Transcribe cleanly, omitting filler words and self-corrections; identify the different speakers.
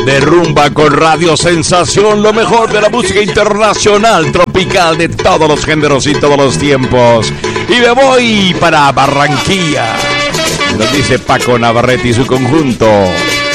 Speaker 1: de rumba con Radio Sensación, lo mejor de la música internacional, tropical, de todos los géneros y todos los tiempos. Y me voy para Barranquilla, nos dice Paco Navarrete y su conjunto.